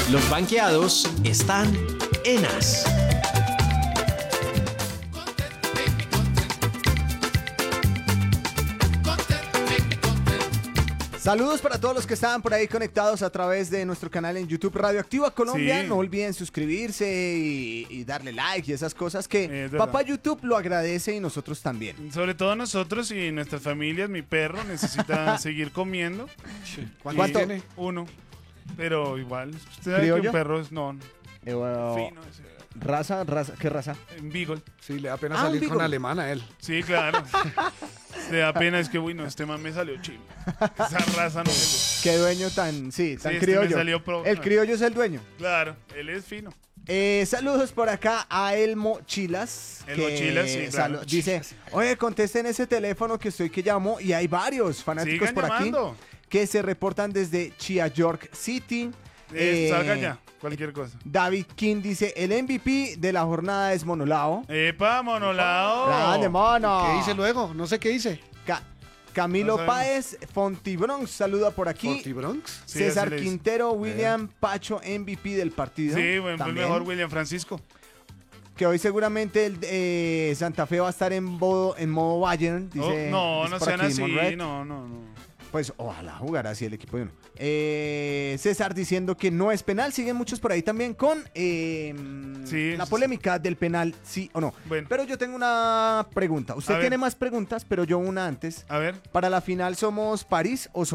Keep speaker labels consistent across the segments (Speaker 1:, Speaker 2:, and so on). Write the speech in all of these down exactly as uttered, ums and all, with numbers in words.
Speaker 1: Los banqueados están en As.
Speaker 2: Saludos para todos los que estaban por ahí conectados a través de nuestro canal en YouTube Radioactiva Colombia.
Speaker 3: Sí.
Speaker 2: No olviden suscribirse y, y darle like y esas cosas que
Speaker 3: Es verdad.
Speaker 2: papá YouTube lo agradece y nosotros también.
Speaker 3: Sobre todo nosotros y nuestras familias, mi perro necesita seguir comiendo.
Speaker 2: ¿Cuánto
Speaker 3: Y
Speaker 2: tiene?
Speaker 3: Uno. Pero igual, usted sabe que
Speaker 2: ¿Criollo?
Speaker 3: un perro es no,
Speaker 2: Eh, bueno,
Speaker 3: fino. ese,
Speaker 2: raza, raza, ¿qué raza?
Speaker 3: En Beagle.
Speaker 4: Sí, le da pena
Speaker 2: Ah, un
Speaker 4: salir con
Speaker 2: Beagle.
Speaker 4: alemán a él.
Speaker 3: Sí, claro. Le da pena, es que, uy, no, este man me salió chimo. Esa raza no me gusta.
Speaker 2: Qué dueño tan, sí, tan
Speaker 3: Sí, este
Speaker 2: criollo.
Speaker 3: me salió pro-
Speaker 2: El criollo es el dueño.
Speaker 3: Claro, él es fino.
Speaker 2: Eh, saludos por acá a Elmo Chilas.
Speaker 3: Elmo Chilas, sí, claro.
Speaker 2: salu- Dice, oye, contesten ese teléfono que estoy que llamo. Y hay varios fanáticos
Speaker 3: Sigan
Speaker 2: por
Speaker 3: llamando.
Speaker 2: aquí que se reportan desde Chia York City.
Speaker 3: Eh,
Speaker 2: Eh,
Speaker 3: salga ya, cualquier cosa.
Speaker 2: David King dice, el M V P de la jornada es Monolao.
Speaker 3: ¡Epa, monolao!
Speaker 2: Grande, mono.
Speaker 4: ¿Qué dice luego? No sé qué dice.
Speaker 2: Ca- Camilo
Speaker 3: No sabemos.
Speaker 2: Páez, Fontibronx, saluda por aquí.
Speaker 4: ¿Fortibronx?
Speaker 3: Sí,
Speaker 2: César
Speaker 3: así le dice.
Speaker 2: Quintero, William Pacho, M V P del partido.
Speaker 3: Sí, bueno, fue el
Speaker 2: también.
Speaker 3: mejor William Francisco.
Speaker 2: Que hoy seguramente el, eh, Santa Fe va a estar en modo, en modo Bayern. Dice,
Speaker 3: Oh, no,
Speaker 2: dice
Speaker 3: no
Speaker 2: por
Speaker 3: sean
Speaker 2: aquí
Speaker 3: así,
Speaker 2: Monred.
Speaker 3: no, no, no.
Speaker 2: Pues ojalá jugara así el equipo de uno. Eh, César diciendo que no es penal. Siguen muchos por ahí también con eh,
Speaker 3: Sí,
Speaker 2: la
Speaker 3: sí,
Speaker 2: polémica del penal, sí o no.
Speaker 3: Bueno.
Speaker 2: Pero yo tengo una pregunta. Usted
Speaker 3: A ver.
Speaker 2: tiene más preguntas, pero yo una antes.
Speaker 3: A ver.
Speaker 2: ¿Para la final somos París o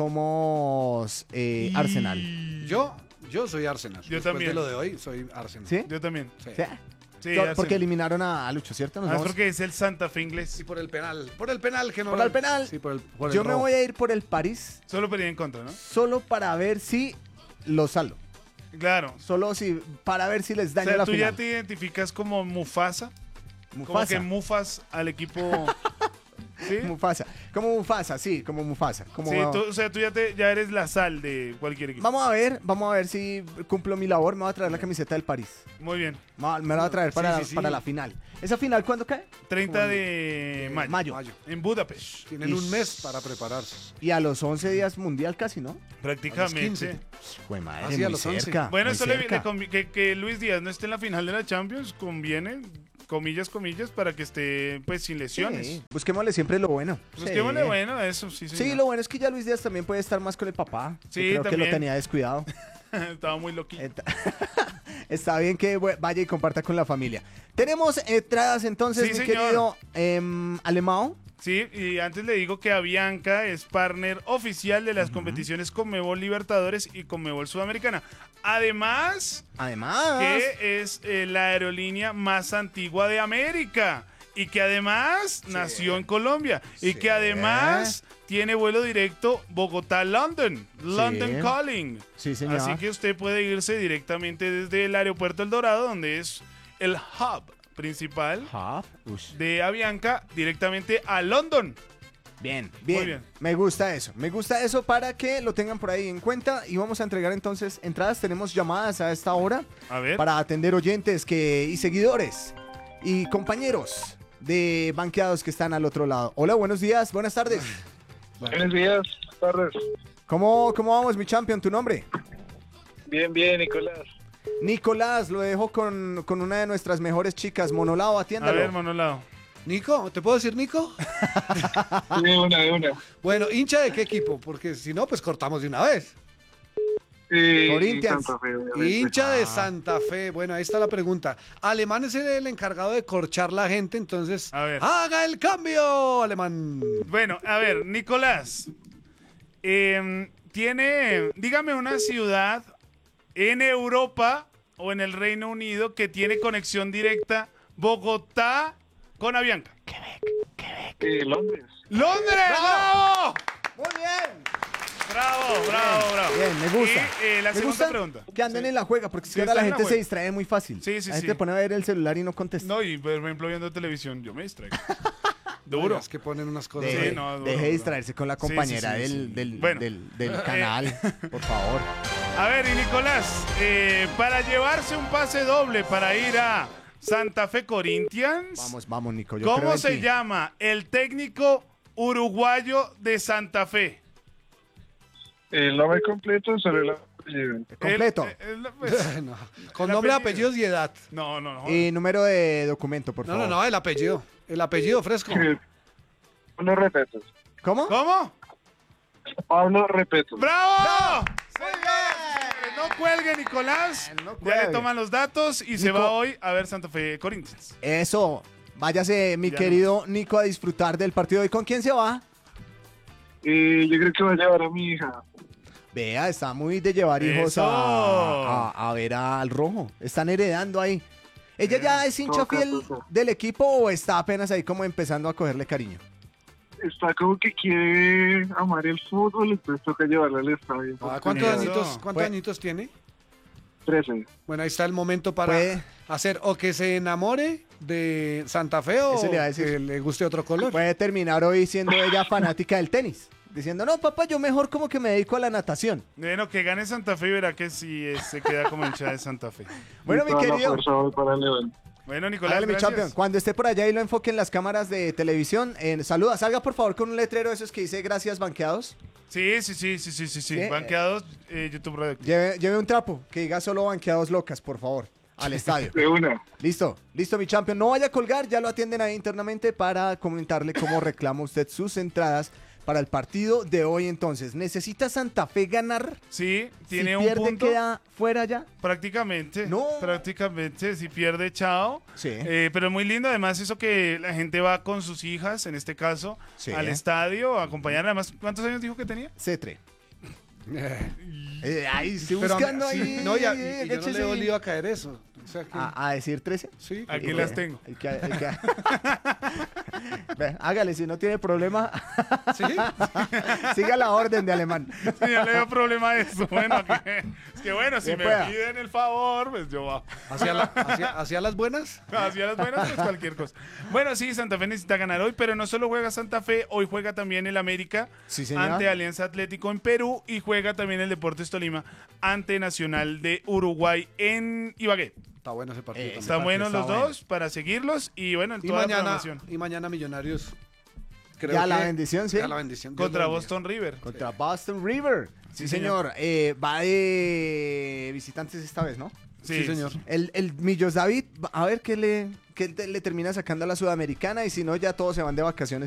Speaker 2: somos eh, Arsenal?
Speaker 4: Yo, yo soy Arsenal.
Speaker 3: Yo
Speaker 4: Después
Speaker 3: también.
Speaker 4: de lo de hoy, soy Arsenal.
Speaker 2: ¿Sí?
Speaker 3: Yo también.
Speaker 4: Sí.
Speaker 2: ¿Sí?
Speaker 3: Sí,
Speaker 2: Yo-
Speaker 3: Arsenal.
Speaker 2: porque eliminaron a, a Lucho, ¿cierto? Nos
Speaker 3: Ah, es
Speaker 2: vamos-
Speaker 3: porque es el Santa Fe inglés.
Speaker 4: Sí, por el penal. Por el penal que no.
Speaker 2: Por el penal.
Speaker 4: Sí, por el, por el
Speaker 2: Yo me
Speaker 4: robo.
Speaker 2: voy a ir por el París
Speaker 3: Solo pedí en contra, ¿no?
Speaker 2: solo para ver si lo salvo.
Speaker 3: Claro.
Speaker 2: Solo si, para ver si les
Speaker 3: O
Speaker 2: daño
Speaker 3: sea,
Speaker 2: la
Speaker 3: tú
Speaker 2: final.
Speaker 3: ya te identificas como Mufasa. Como
Speaker 2: Mufasa.
Speaker 3: que mufas al equipo. ¿Sí?
Speaker 2: Mufasa. Como Mufasa, sí, como Mufasa. Como...
Speaker 3: Sí, tú- o sea, tú ya, te, ya eres la sal de cualquier equipo.
Speaker 2: Vamos a ver, vamos a ver si cumplo mi labor. Me voy a traer la camiseta del París.
Speaker 3: Muy bien.
Speaker 2: Me va- me la voy a traer para,
Speaker 4: sí, sí.
Speaker 2: para la final. ¿Esa final cuándo cae?
Speaker 3: treinta de mayo.
Speaker 2: Mayo.
Speaker 4: Mayo.
Speaker 3: En Budapest.
Speaker 4: Tienen
Speaker 2: Y-
Speaker 4: un mes para prepararse.
Speaker 2: Y a los once días mundial casi, ¿no?
Speaker 3: Prácticamente.
Speaker 4: quince.
Speaker 2: Jue madre,
Speaker 4: Ah, sí,
Speaker 2: muy
Speaker 4: a los once.
Speaker 2: cerca,
Speaker 3: Bueno,
Speaker 2: muy
Speaker 3: eso le,
Speaker 2: cerca.
Speaker 3: le convi- que, que Luis Díaz no esté en la final de la Champions conviene, comillas, comillas, para que esté pues sin lesiones.
Speaker 2: Sí, busquémosle siempre lo bueno.
Speaker 3: Busquémosle
Speaker 2: Sí.
Speaker 3: bueno a eso, sí,
Speaker 2: Sí,
Speaker 3: señor.
Speaker 2: lo bueno es que ya Luis Díaz también puede estar más con el papá.
Speaker 3: Sí,
Speaker 2: Yo creo que
Speaker 3: también.
Speaker 2: lo tenía descuidado.
Speaker 3: Estaba muy loquito.
Speaker 2: Eta- Está bien que bu- vaya y comparta con la familia. Tenemos entradas entonces,
Speaker 3: Sí,
Speaker 2: mi
Speaker 3: señor.
Speaker 2: querido em, Alemão.
Speaker 3: Sí, y antes le digo que Avianca es partner oficial de las competiciones Conmebol Libertadores y Conmebol Sudamericana. Además,
Speaker 2: Además,
Speaker 3: que es eh, la aerolínea más antigua de América y que además nació en Colombia y
Speaker 2: Sí.
Speaker 3: que además tiene vuelo directo Bogotá-London, London
Speaker 2: Sí.
Speaker 3: Calling.
Speaker 2: Sí, señor.
Speaker 3: Así que usted puede irse directamente desde el aeropuerto El Dorado, donde es el hub principal
Speaker 2: Hub. Ush.
Speaker 3: de Avianca, directamente a London.
Speaker 2: Bien, bien,
Speaker 3: bien.
Speaker 2: Me gusta eso. Me gusta eso para que lo tengan por ahí en cuenta. Y vamos a entregar entonces entradas. Tenemos llamadas a esta hora
Speaker 3: A ver.
Speaker 2: para atender oyentes que, y seguidores y compañeros de banqueados que están al otro lado. Hola, buenos días, buenas tardes.
Speaker 5: Buenos días, tardes.
Speaker 2: ¿Cómo, cómo vamos, mi champion? ¿Tu nombre?
Speaker 5: Bien, bien, Nicolás.
Speaker 2: Nicolás, lo dejo con, con una de nuestras mejores chicas, Monolao,
Speaker 3: A
Speaker 2: atiéndalo.
Speaker 3: ver, Monolao.
Speaker 4: Nico, ¿te puedo decir Nico?
Speaker 5: De una, de una.
Speaker 4: Bueno, ¿hincha de qué equipo? Porque si no, pues cortamos de una vez.
Speaker 5: Y,
Speaker 2: Corinthians.
Speaker 5: y Santa Fe, obviamente.
Speaker 4: Hincha
Speaker 2: Ah.
Speaker 4: de Santa Fe. Bueno, ahí está la pregunta. Alemán es el encargado de corchar la gente, entonces
Speaker 3: A ver.
Speaker 4: haga el cambio, Alemán.
Speaker 3: Bueno, a ver, Nicolás. em, tiene, dígame una ciudad en Europa o en el Reino Unido que tiene conexión directa Bogotá con Avianca.
Speaker 5: Y Londres.
Speaker 3: ¡Londres! ¡Bravo!
Speaker 2: Muy bien.
Speaker 3: ¡Bravo, bravo, bravo!
Speaker 2: Bien, me gusta.
Speaker 3: Y, eh, la
Speaker 2: me
Speaker 3: segunda
Speaker 2: gusta
Speaker 3: pregunta.
Speaker 2: que anden
Speaker 3: Sí.
Speaker 2: en la juega, porque es
Speaker 3: Sí,
Speaker 2: que ahora la
Speaker 3: están en la
Speaker 2: gente se
Speaker 3: juega.
Speaker 2: distrae muy fácil.
Speaker 3: Sí, sí,
Speaker 2: la
Speaker 3: sí.
Speaker 2: gente pone a ver el celular y no contesta.
Speaker 3: No, y por ejemplo viendo televisión, yo me distraigo. Duro.
Speaker 4: Es que ponen unas cosas.
Speaker 2: Deje,
Speaker 3: Sí, no, duro,
Speaker 2: deje de
Speaker 3: duro.
Speaker 2: distraerse con la
Speaker 3: Sí, sí,
Speaker 2: compañera
Speaker 3: sí,
Speaker 2: del,
Speaker 3: sí.
Speaker 2: del,
Speaker 3: Bueno.
Speaker 2: del, del
Speaker 3: Eh,
Speaker 2: canal, por favor.
Speaker 3: A ver, y Nicolás, eh, para llevarse un pase doble para ir a Santa Fe Corinthians,
Speaker 2: Vamos, vamos, Nico. Yo creo
Speaker 3: ¿cómo
Speaker 2: en
Speaker 3: se
Speaker 2: ti.
Speaker 3: llama el técnico uruguayo de Santa Fe?
Speaker 5: El nombre completo sobre la apellido.
Speaker 2: Completo.
Speaker 3: El- el- pues,
Speaker 4: No, con
Speaker 3: El
Speaker 4: nombre,
Speaker 3: apellido.
Speaker 4: apellidos y edad.
Speaker 3: no, no, no.
Speaker 2: Y número de documento, por
Speaker 4: No,
Speaker 2: favor.
Speaker 4: no, no, el apellido. El apellido fresco.
Speaker 5: Eh, Pablo Repetos.
Speaker 2: ¿Cómo?
Speaker 3: ¿Cómo?
Speaker 5: Pablo Repetos.
Speaker 3: ¡Bravo!
Speaker 2: Muy
Speaker 3: Señoras y señores, No cuelgue, Nicolás.
Speaker 2: No
Speaker 3: Ya
Speaker 2: cuelgue.
Speaker 3: le toman los datos y se
Speaker 2: Nico.
Speaker 3: va hoy a ver Santa Fe Corinthians.
Speaker 2: Eso. Váyase, mi
Speaker 3: Ya
Speaker 2: querido Nico, a disfrutar del partido. ¿Y con quién se va?
Speaker 5: Eh, yo creo que voy a llevar a mi hija.
Speaker 2: Vea, está muy de llevar hijos
Speaker 3: Eso.
Speaker 2: a, a- a ver al rojo. Están heredando ahí. ¿Ella ya es hincha
Speaker 5: Toca,
Speaker 2: fiel
Speaker 5: toca.
Speaker 2: del equipo o está apenas ahí como empezando a cogerle cariño?
Speaker 5: Está como que quiere amar el fútbol, entonces toca llevarla al estadio.
Speaker 4: Ah, ¿Cuántos
Speaker 3: Eso.
Speaker 4: añitos, cuántos
Speaker 2: Pues-
Speaker 4: añitos tiene?
Speaker 5: trece.
Speaker 4: Bueno, ahí está el momento para
Speaker 2: Puede-
Speaker 4: hacer o que se enamore de Santa Fe o
Speaker 2: Eso le iba a decir.
Speaker 4: que le guste otro color.
Speaker 2: Puede terminar hoy siendo ella fanática del tenis. Diciendo, no, papá, yo mejor como que me dedico a la natación.
Speaker 3: Bueno, que gane Santa Fe y verá que sí eh, se queda como hincha de Santa Fe.
Speaker 2: Bueno,
Speaker 5: Y
Speaker 2: mi
Speaker 5: toda la
Speaker 2: querido.
Speaker 5: fuerza hoy para León.
Speaker 3: Bueno, Nicolás,
Speaker 2: Hágale, mi
Speaker 3: gracias.
Speaker 2: champion. Cuando esté por allá y lo enfoque en las cámaras de televisión, en saluda, salga por favor con un letrero de esos que dice gracias banqueados.
Speaker 3: Sí, sí, sí, sí, sí, sí, sí.
Speaker 2: ¿Qué?
Speaker 3: Banqueados, eh, YouTube Radio.
Speaker 2: Lleve, lleve un trapo que diga solo banqueados locas, por favor, al estadio.
Speaker 5: De una.
Speaker 2: Listo, listo, mi champion. No vaya a colgar, ya lo atienden ahí internamente para comentarle cómo reclama usted sus entradas para el partido de hoy. Entonces, ¿necesita Santa Fe ganar?
Speaker 3: Sí, tiene
Speaker 2: si
Speaker 3: un
Speaker 2: pierde,
Speaker 3: punto.
Speaker 2: queda fuera ya.
Speaker 3: Prácticamente.
Speaker 2: No.
Speaker 3: Prácticamente. Si pierde, chao.
Speaker 2: Sí.
Speaker 3: Eh, pero es muy lindo, además, eso que la gente va con sus hijas, en este caso,
Speaker 2: Sí.
Speaker 3: al estadio a acompañar. Además, ¿cuántos años dijo que tenía?
Speaker 2: Cetre.
Speaker 4: Eh,
Speaker 2: Eh, ahí, estoy
Speaker 4: pero,
Speaker 2: buscando
Speaker 4: sí,
Speaker 2: ahí.
Speaker 4: no, y, a- y- y yo no
Speaker 2: échese
Speaker 4: le he
Speaker 2: ahí.
Speaker 4: olido a caer eso. O sea que,
Speaker 2: a, a decir trece.
Speaker 4: sí,
Speaker 3: Aquí
Speaker 2: Y
Speaker 3: las
Speaker 2: que-
Speaker 3: tengo.
Speaker 2: y que- y que- Ve, hágale, si no tiene problema,
Speaker 4: ¿sí?
Speaker 2: siga la orden de alemán.
Speaker 3: Sí, ya le veo problema a eso. Bueno, que, es que bueno, si
Speaker 2: Bien
Speaker 3: me
Speaker 2: pueda.
Speaker 3: piden el favor, pues yo va.
Speaker 4: ¿Hacia, la- hacia- hacia las buenas?
Speaker 3: Hacia las buenas, pues cualquier cosa. Bueno, sí, Santa Fe necesita ganar hoy, pero no solo juega Santa Fe, hoy juega también el América
Speaker 2: Sí, señor.
Speaker 3: ante Alianza Atlético en Perú y juega también el Deportes Tolima ante Nacional de Uruguay en Ibagué.
Speaker 4: Está bueno ese partido.
Speaker 2: Eh,
Speaker 4: también.
Speaker 3: Están buenos
Speaker 2: está
Speaker 3: los
Speaker 2: bueno.
Speaker 3: dos para seguirlos y bueno, en
Speaker 4: Y
Speaker 3: toda la
Speaker 4: mañana,
Speaker 3: programación.
Speaker 4: y mañana Millonarios. Creo
Speaker 2: Ya la
Speaker 4: que-
Speaker 2: bendición, sí.
Speaker 4: Ya la bendición. Dios
Speaker 3: Contra
Speaker 4: lo bendiga.
Speaker 3: Boston River.
Speaker 2: Contra Boston River. Sí,
Speaker 3: Sí,
Speaker 2: señor. Eh, va de visitantes esta vez, ¿no?
Speaker 4: Sí, señor.
Speaker 2: El, el Millos David, a ver qué le, qué te- le termina sacando a la Sudamericana y si no, ya todos se van de vacaciones